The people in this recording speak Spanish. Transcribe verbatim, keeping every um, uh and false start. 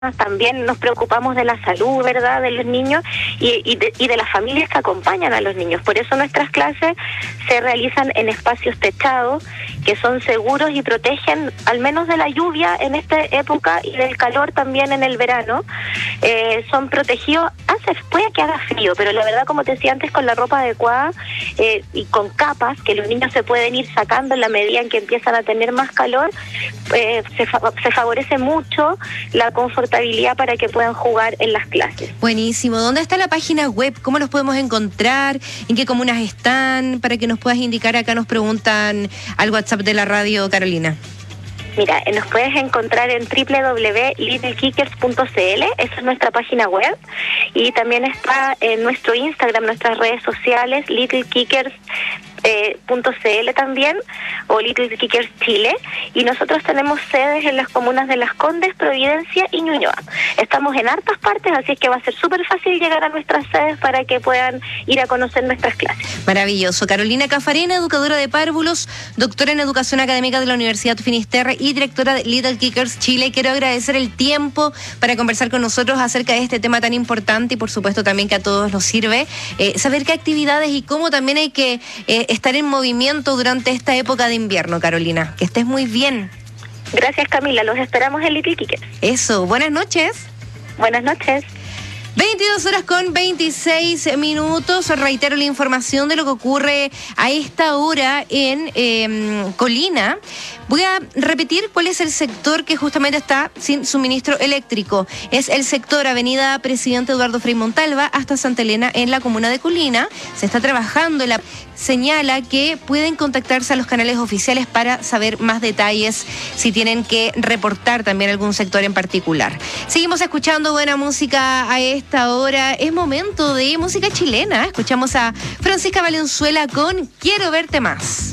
también nos preocupamos de la salud, ¿verdad?, de los niños y, y, de, y de las familias que acompañan a los niños. Por eso nuestras clases se realizan en espacios techados, que son seguros y protegen al menos de la lluvia en esta época y del calor también en el verano. Eh, son protegidos, hace, puede que haga frío, pero la verdad, como te decía antes, con la ropa adecuada eh, y con capas que los niños se pueden ir sacando en la medida en que empiezan a tener más calor, eh, se, fa se favorece mucho la confortabilidad para que puedan jugar en las clases. Buenísimo. ¿Dónde está la página web? ¿Cómo los podemos encontrar? ¿En qué comunas están? Para que nos puedas indicar, acá nos preguntan al WhatsApp de la radio, Carolina. Mira, nos puedes encontrar en doble u doble u doble u punto little kickers punto c l, esa es nuestra página web, y también está en nuestro Instagram, nuestras redes sociales, Little Kickers Eh, .cl también, o Little Kickers Chile, y nosotros tenemos sedes en las comunas de Las Condes, Providencia y Ñuñoa. Estamos en hartas partes, así es que va a ser súper fácil llegar a nuestras sedes para que puedan ir a conocer nuestras clases. Maravilloso. Carolina Cafarena, educadora de párvulos, doctora en educación académica de la Universidad Finisterre y directora de Little Kickers Chile. Quiero agradecer el tiempo para conversar con nosotros acerca de este tema tan importante y por supuesto también que a todos nos sirve eh, saber qué actividades y cómo también hay que eh, estar en movimiento durante esta época de invierno, Carolina. Que estés muy bien. Gracias, Camila. Los esperamos en Little Kickers. Eso. Buenas noches. Buenas noches. veintidós horas con veintiséis minutos. Reitero la información de lo que ocurre a esta hora en eh, Colina. Voy a repetir cuál es el sector que justamente está sin suministro eléctrico. Es el sector Avenida Presidente Eduardo Frei Montalva hasta Santa Elena en la comuna de Colina. Se está trabajando, la señala que pueden contactarse a los canales oficiales para saber más detalles si tienen que reportar también algún sector en particular. Seguimos escuchando buena música a esta hora. Es momento de música chilena. Escuchamos a Francisca Valenzuela con Quiero verte más.